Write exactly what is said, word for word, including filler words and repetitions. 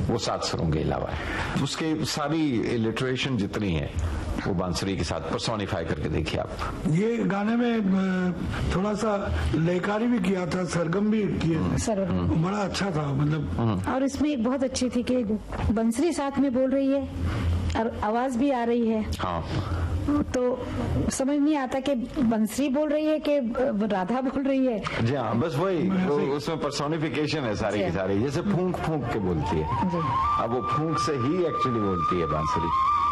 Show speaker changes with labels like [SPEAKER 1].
[SPEAKER 1] वो सात सुरों के अलावा है। उसके सारी इलिटरेशन जितनी है वो बांसुरी के साथ पर्सोनिफाई करके देखिए आप।
[SPEAKER 2] ये गाने में थोड़ा सा लयकारी भी किया था, सरगम भी किए, सरगम बड़ा अच्छा था मतलब।
[SPEAKER 3] और इसमें एक बहुत अच्छी थी कि बंसरी साथ में बोल रही है और आवाज भी आ रही है।
[SPEAKER 1] हाँ,
[SPEAKER 3] तो समझ नहीं आता कि बंसरी बोल रही है कि राधा बोल रही है।
[SPEAKER 1] जी हाँ, बस वही उसमें पर्सोनिफिकेशन है सारी की सारी, जैसे फूंक फूंक के बोलती है। अब वो फूंक से ही एक्चुअली बोलती है बांसुरी।